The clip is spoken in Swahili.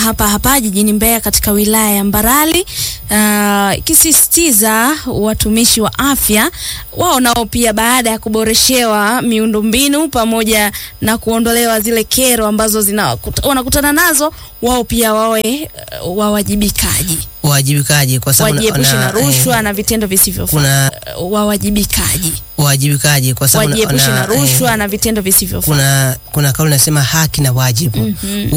hapa jijini Mbeya katika wilaya ya Mbarali, ikisisitiza watumishi wa afya wao nao pia baada ya kuboreshewa miundombinu pamoja na kuondolewa zile kero ambazo wanakutana nazo, wao pia wawe wawajibikaji kwa sababu wajiepushe na rushwa na vitendo visivyofaa. Wawajibikaji kwa sababu wajiepushe na rushwa na vitendo visivyofaa. Kuna kauli nasema haki na wajibu.